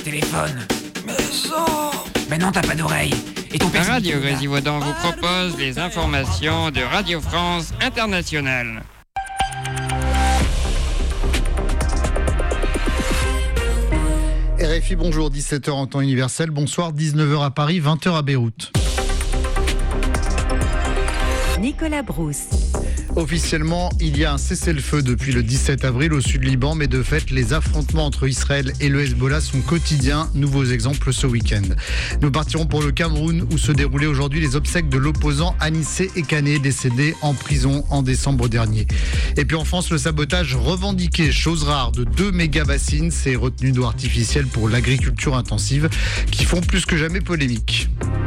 Téléphone. Mais ça. Mais non, t'as pas d'oreille. Et ton père. Radio Grésivaudan vous propose les informations de Radio France Internationale. RFI, bonjour, 17h en temps universel, bonsoir, 19h à Paris, 20h à Beyrouth. Nicolas Brousse. Officiellement, il y a un cessez-le-feu depuis le 17 avril au sud Liban, mais de fait, les affrontements entre Israël et le Hezbollah sont quotidiens. Nouveaux exemples ce week-end. Nous partirons pour le Cameroun où se déroulaient aujourd'hui les obsèques de l'opposant Anissé Ekané, décédé en prison en décembre dernier. Et puis en France, le sabotage revendiqué, chose rare, de 2 méga-bassines, ces retenues d'eau artificielles pour l'agriculture intensive qui font plus que jamais polémique.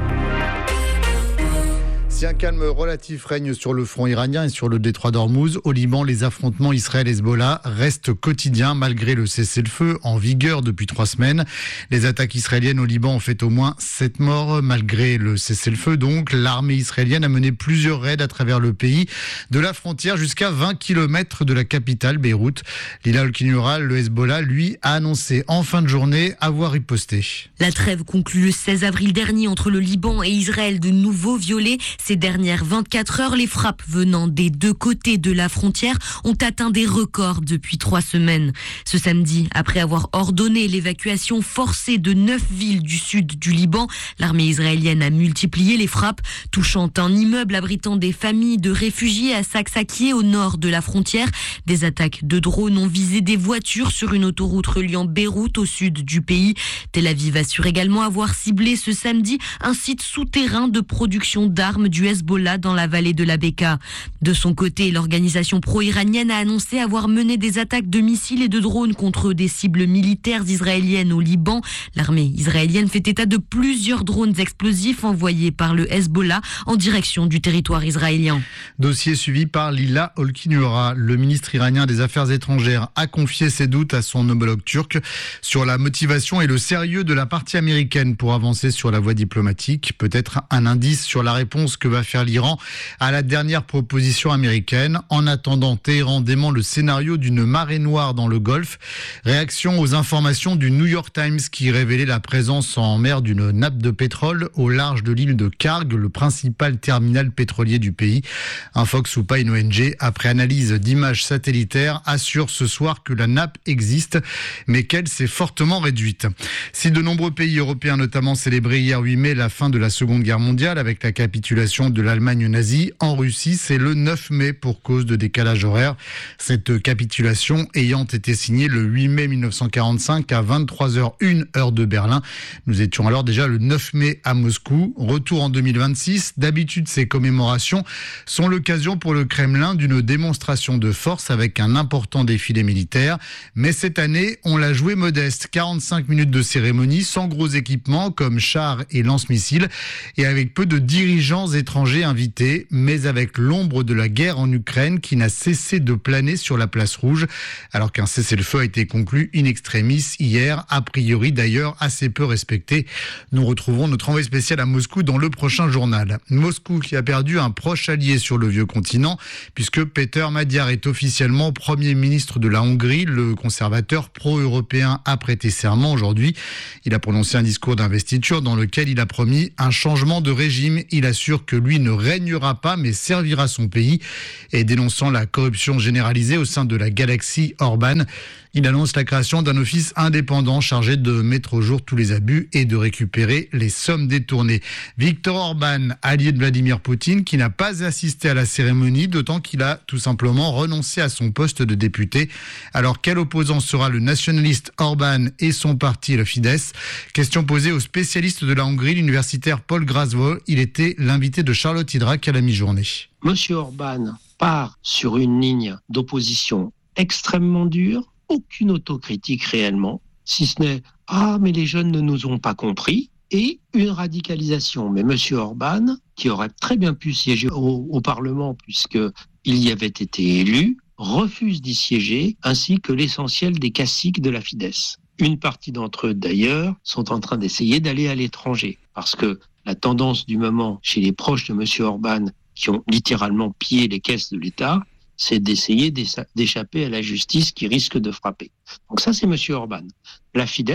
Si un calme relatif règne sur le front iranien et sur le détroit d'Ormuz, au Liban, les affrontements Israël-Hezbollah restent quotidiens malgré le cessez-le-feu en vigueur depuis 3 semaines. Les attaques israéliennes au Liban ont fait au moins 7 morts. Malgré le cessez-le-feu, donc, l'armée israélienne a mené plusieurs raids à travers le pays, de la frontière jusqu'à 20 km de la capitale, Beyrouth. L'Hilal al-Kinura, le Hezbollah, lui, a annoncé en fin de journée avoir riposté. La trêve conclue le 16 avril dernier entre le Liban et Israël, de nouveau violée. Ces dernières 24 heures, les frappes venant des 2 côtés de la frontière ont atteint des records depuis 3 semaines. Ce samedi, après avoir ordonné l'évacuation forcée de 9 villes du sud du Liban, l'armée israélienne a multiplié les frappes, touchant un immeuble abritant des familles de réfugiés à Saksaki, au nord de la frontière. Des attaques de drones ont visé des voitures sur une autoroute reliant Beyrouth au sud du pays. Tel Aviv assure également avoir ciblé ce samedi un site souterrain de production d'armes du Hezbollah dans la vallée de la Beka. De son côté, l'organisation pro-iranienne a annoncé avoir mené des attaques de missiles et de drones contre des cibles militaires israéliennes au Liban. L'armée israélienne fait état de plusieurs drones explosifs envoyés par le Hezbollah en direction du territoire israélien. Dossier suivi par Lila Olkinura. Le ministre iranien des Affaires étrangères a confié ses doutes à son homologue turc sur la motivation et le sérieux de la partie américaine pour avancer sur la voie diplomatique. Peut-être un indice sur la réponse que va faire l'Iran à la dernière proposition américaine. En attendant, Téhéran dément le scénario d'une marée noire dans le Golfe. Réaction aux informations du New York Times qui révélait la présence en mer d'une nappe de pétrole au large de l'île de Karg, le principal terminal pétrolier du pays. Un Fox ou pas une ONG, après analyse d'images satellitaires, assure ce soir que la nappe existe, mais qu'elle s'est fortement réduite. Si de nombreux pays européens notamment célébraient hier 8 mai la fin de la Seconde Guerre mondiale avec la capitulation de l'Allemagne nazie, en Russie, c'est le 9 mai pour cause de décalage horaire. Cette capitulation ayant été signée le 8 mai 1945 à 23h01 heure de Berlin. Nous étions alors déjà le 9 mai à Moscou. Retour en 2026. D'habitude, ces commémorations sont l'occasion pour le Kremlin d'une démonstration de force avec un important défilé militaire. Mais cette année, on l'a joué modeste. 45 minutes de cérémonie sans gros équipements comme chars et lance-missiles et avec peu de dirigeants étrangers invités, mais avec l'ombre de la guerre en Ukraine qui n'a cessé de planer sur la place rouge, alors qu'un cessez-le-feu a été conclu in extremis hier, a priori d'ailleurs assez peu respecté. Nous retrouverons notre envoyé spécial à Moscou dans le prochain journal. Moscou qui a perdu un proche allié sur le vieux continent, puisque Péter Magyar est officiellement Premier ministre de la Hongrie. Le conservateur pro-européen a prêté serment aujourd'hui. Il a prononcé un discours d'investiture dans lequel il a promis un changement de régime. Il assure que lui ne régnera pas mais servira son pays, et dénonçant la corruption généralisée au sein de la galaxie Orban, il annonce la création d'un office indépendant chargé de mettre au jour tous les abus et de récupérer les sommes détournées. Viktor Orban, allié de Vladimir Poutine, qui n'a pas assisté à la cérémonie, d'autant qu'il a tout simplement renoncé à son poste de député. Alors quel opposant sera le nationaliste Orban et son parti, le Fidesz? Question posée au spécialiste de la Hongrie, l'universitaire Paul Grasvo. Il était l'invité de Charlotte Hydrac à la mi-journée. Monsieur Orban part sur une ligne d'opposition extrêmement dure, aucune autocritique réellement, si ce n'est « Ah, mais les jeunes ne nous ont pas compris », et une radicalisation. Mais monsieur Orban, qui aurait très bien pu siéger au Parlement puisqu'il y avait été élu, refuse d'y siéger, ainsi que l'essentiel des caciques de la Fidesz. Une partie d'entre eux, d'ailleurs, sont en train d'essayer d'aller à l'étranger, parce que la tendance du moment chez les proches de M. Orban, qui ont littéralement pillé les caisses de l'État, c'est d'essayer d'échapper à la justice qui risque de frapper. Donc ça, c'est M. Orban. La Fidesz,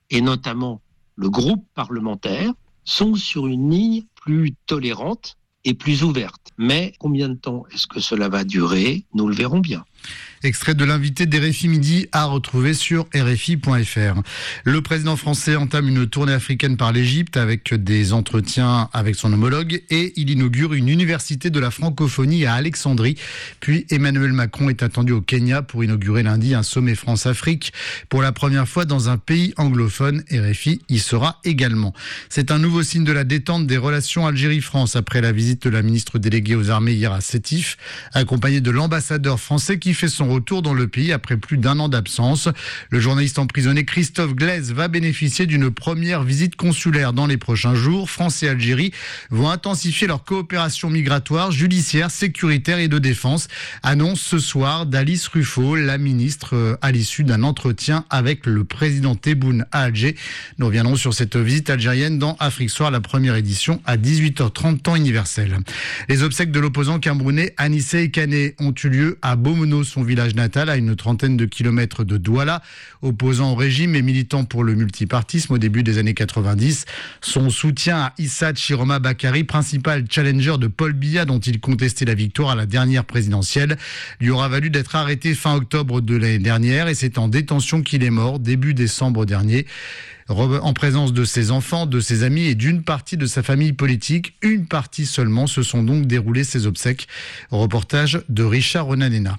et notamment le groupe parlementaire, sont sur une ligne plus tolérante et plus ouverte. Mais combien de temps est-ce que cela va durer ? Nous le verrons bien. Extrait de l'invité d'RFI Midi à retrouver sur RFI.fr. Le président français entame une tournée africaine par l'Égypte avec des entretiens avec son homologue et il inaugure une université de la francophonie à Alexandrie. Puis Emmanuel Macron est attendu au Kenya pour inaugurer lundi un sommet France-Afrique pour la première fois dans un pays anglophone. RFI y sera également. C'est un nouveau signe de la détente des relations Algérie-France après la visite de la ministre déléguée aux armées hier à Sétif, accompagnée de l'ambassadeur français qui fait son retour dans le pays après plus d'un an d'absence. Le journaliste emprisonné Christophe Glaise va bénéficier d'une première visite consulaire dans les prochains jours. France et Algérie vont intensifier leur coopération migratoire, judiciaire, sécuritaire et de défense. Annonce ce soir d'Alice Ruffo, la ministre, à l'issue d'un entretien avec le président Tebboune à Alger. Nous reviendrons sur cette visite algérienne dans Afrique Soir, la première édition à 18h30 temps universel. Les obsèques de l'opposant camerounais Anissé Kane ont eu lieu à Bomono, son village natal, à une trentaine de kilomètres de Douala. Opposant au régime et militant pour le multipartisme au début des années 90, son soutien à Issa Chiroma Bakary, principal challenger de Paul Biya dont il contestait la victoire à la dernière présidentielle, lui aura valu d'être arrêté fin octobre de l'année dernière et c'est en détention qu'il est mort début décembre dernier. En présence de ses enfants, de ses amis et d'une partie de sa famille politique, une partie seulement, se sont donc déroulées ses obsèques. Reportage de Richard Ronanena.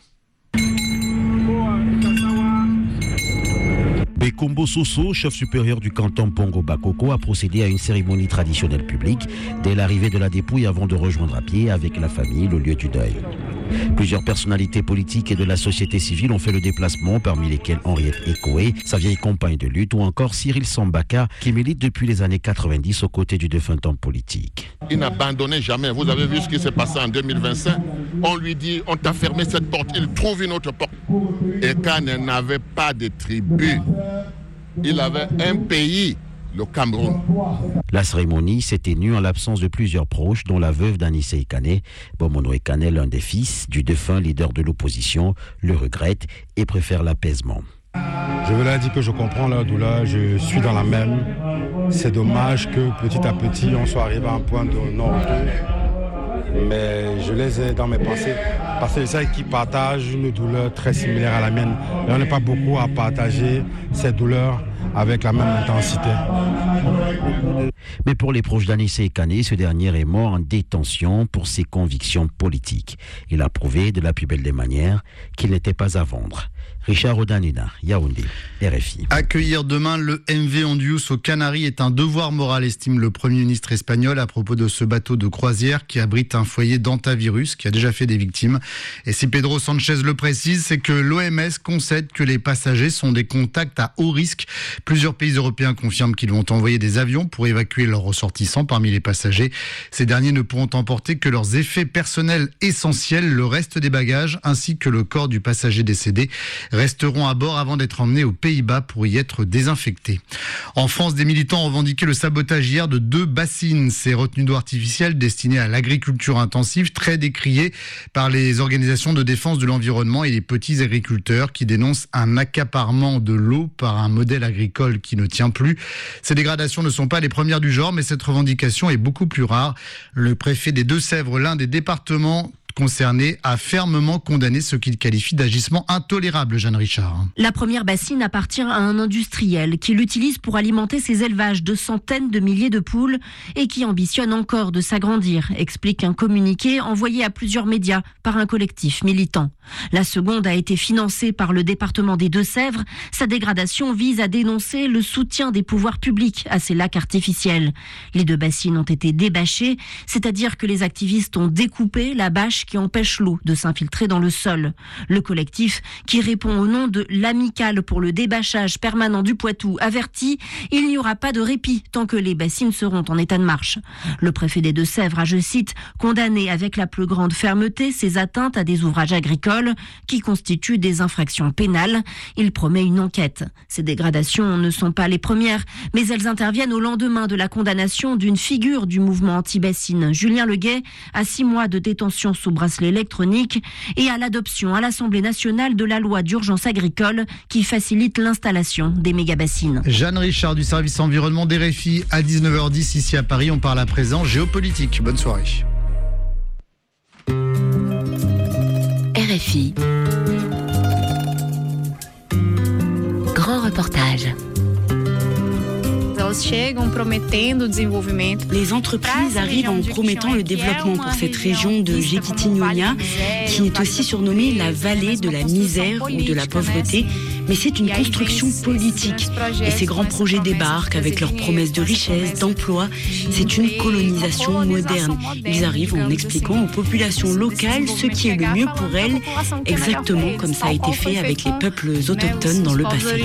Bekombo Soso, chef supérieur du canton Pongo Bakoko, a procédé à une cérémonie traditionnelle publique dès l'arrivée de la dépouille avant de rejoindre à pied avec la famille le lieu du deuil. Plusieurs personnalités politiques et de la société civile ont fait le déplacement, parmi lesquelles Henriette Ekoé, sa vieille compagne de lutte, ou encore Cyril Sambaka, qui milite depuis les années 90 aux côtés du défunt homme politique. Il n'abandonnait jamais. Vous avez vu ce qui s'est passé en 2025. On lui dit, on t'a fermé cette porte, il trouve une autre porte. Et Kane n'avait pas de tribu. Il avait un pays, le Cameroun. La cérémonie s'est tenue en l'absence de plusieurs proches, dont la veuve d'Anissé Kane. Bomono Kane, l'un des fils du défunt leader de l'opposition, le regrette et préfère l'apaisement. Je veux leur dire que je comprends leur douleur, je suis dans la même. C'est dommage que petit à petit on soit arrivé à un point de non-retour. Mais je les ai dans mes pensées parce que je sais qu'ils partagent une douleur très similaire à la mienne. Et on n'est pas beaucoup à partager cette douleur avec la même intensité. Mais pour les proches d'Anissé Kane, ce dernier est mort en détention pour ses convictions politiques. Il a prouvé de la plus belle des manières qu'il n'était pas à vendre. Richard Odanina, Yaoundé, RFI. Accueillir demain le MV Ondius aux Canaries est un devoir moral, estime le Premier ministre espagnol à propos de ce bateau de croisière qui abrite un foyer d'hantavirus qui a déjà fait des victimes. Et si Pedro Sanchez le précise, c'est que l'OMS concède que les passagers sont des contacts à haut risque. Plusieurs pays européens confirment qu'ils vont envoyer des avions pour évacuer leurs ressortissants parmi les passagers. Ces derniers ne pourront emporter que leurs effets personnels essentiels, le reste des bagages ainsi que le corps du passager décédé resteront à bord avant d'être emmenés aux Pays-Bas pour y être désinfectés. En France, des militants ont revendiqué le sabotage hier de 2 bassines. Ces retenues d'eau artificielles destinées à l'agriculture intensive, très décriées par les organisations de défense de l'environnement et les petits agriculteurs qui dénoncent un accaparement de l'eau par un modèle agricole qui ne tient plus. Ces dégradations ne sont pas les premières du genre, mais cette revendication est beaucoup plus rare. Le préfet des Deux-Sèvres, l'un des départements concerné, a fermement condamné ce qu'il qualifie d'agissement intolérable, Jeanne Richard. La première bassine appartient à un industriel qui l'utilise pour alimenter ses élevages de centaines de milliers de poules et qui ambitionne encore de s'agrandir, explique un communiqué envoyé à plusieurs médias par un collectif militant. La seconde a été financée par le département des Deux-Sèvres. Sa dégradation vise à dénoncer le soutien des pouvoirs publics à ces lacs artificiels. Les 2 bassines ont été débâchées, c'est-à-dire que les activistes ont découpé la bâche qui empêche l'eau de s'infiltrer dans le sol. Le collectif, qui répond au nom de l'Amicale pour le débâchage permanent du Poitou, avertit « Il n'y aura pas de répit tant que les bassines seront en état de marche ». Le préfet des Deux-Sèvres a, je cite, « condamné avec la plus grande fermeté ces atteintes à des ouvrages agricoles qui constituent des infractions pénales ». Il promet une enquête. Ces dégradations ne sont pas les premières, mais elles interviennent au lendemain de la condamnation d'une figure du mouvement anti-bassine. Julien Leguet a 6 mois de détention sous bracelet électronique et à l'adoption à l'Assemblée nationale de la loi d'urgence agricole qui facilite l'installation des méga-bassines. Jeanne Richard du service environnement d'RFI à 19h10 ici à Paris. On parle à présent géopolitique. Bonne soirée. RFI. Grand reportage. Les entreprises arrivent en promettant le développement pour cette région de Jequitinhonha, qui est aussi surnommée la vallée de la misère ou de la pauvreté. Mais c'est une construction politique. Et ces grands projets débarquent avec leurs promesses de richesse, d'emploi. C'est une colonisation moderne. Ils arrivent en expliquant aux populations locales ce qui est le mieux pour elles, exactement comme ça a été fait avec les peuples autochtones dans le passé.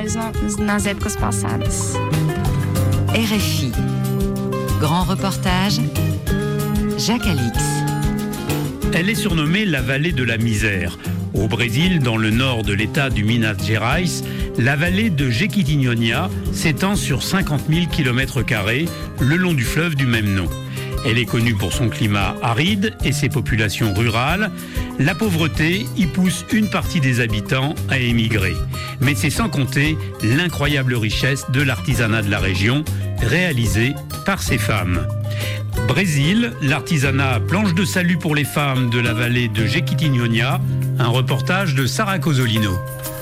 RFI. Grand reportage, Jacques Alix. Elle est surnommée la vallée de la misère. Au Brésil, dans le nord de l'état du Minas Gerais, la vallée de Jequitinhonha s'étend sur 50 000 km² le long du fleuve du même nom. Elle est connue pour son climat aride et ses populations rurales. La pauvreté y pousse une partie des habitants à émigrer. Mais c'est sans compter l'incroyable richesse de l'artisanat de la région, réalisé par ces femmes. Brésil, l'artisanat planche de salut pour les femmes de la vallée de Jequitinhonha, un reportage de Sarah Cosolino.